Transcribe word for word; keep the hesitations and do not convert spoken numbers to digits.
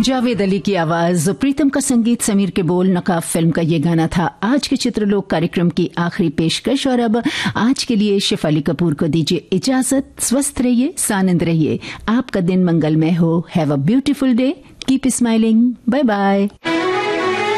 जावेद अली की आवाज, प्रीतम का संगीत, समीर के बोल, नकाब फिल्म का ये गाना था आज के चित्रलोक कार्यक्रम की आखिरी पेशकश। और अब आज के लिए शेफाली कपूर को दीजिए इजाजत। स्वस्थ रहिए, सानंद रहिए, आपका दिन मंगलमय हो। Have a beautiful day, keep smiling, bye bye.